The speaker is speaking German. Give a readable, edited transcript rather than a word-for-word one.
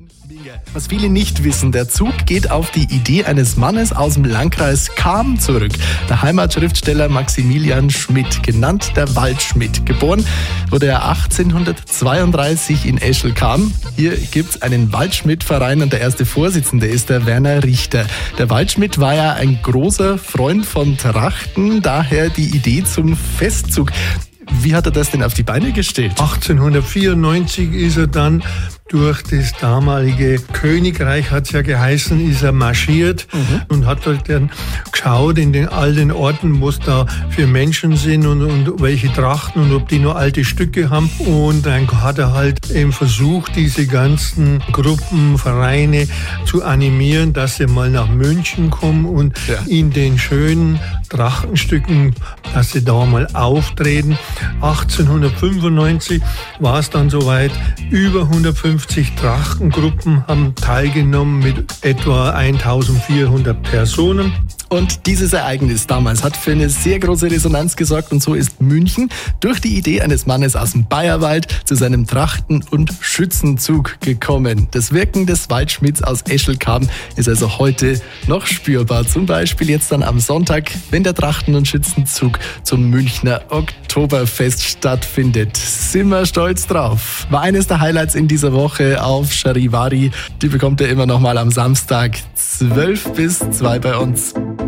Was viele nicht wissen, der Zug geht auf die Idee eines Mannes aus dem Landkreis Cham zurück. Der Heimatschriftsteller Maximilian Schmidt, genannt der Waldschmidt. Geboren wurde er 1832 in Eschelcham. Hier gibt's einen Waldschmidt-Verein und der erste Vorsitzende ist der Werner Richter. Der Waldschmidt war ja ein großer Freund von Trachten, daher die Idee zum Festzug. Wie hat er das denn auf die Beine gestellt? 1894 ist er dann durch das damalige Königreich, hat es ja geheißen, ist er marschiert und hat halt dann geschaut in all den Orten, wo es da für Menschen sind und welche Trachten und ob die nur alte Stücke haben. Und dann hat er halt eben versucht, diese ganzen Gruppen, Vereine zu animieren, dass sie mal nach München kommen und in den schönen Trachtenstücken, dass sie da mal auftreten. 1895 war es dann soweit, über 150 Trachtengruppen haben teilgenommen mit etwa 1400 Personen. Und dieses Ereignis damals hat für eine sehr große Resonanz gesorgt und so ist München durch die Idee eines Mannes aus dem Bayerwald zu seinem Trachten- und Schützenzug gekommen. Das Wirken des Waldschmidts aus Eschelcham ist also heute noch spürbar. Zum Beispiel jetzt dann am Sonntag, wenn der Trachten- und Schützenzug zum Münchner Oktoberfest stattfindet. Sind wir stolz drauf. War eines der Highlights in dieser Woche auf Charivari. Die bekommt ihr immer noch mal am Samstag 12 bis 2 bei uns.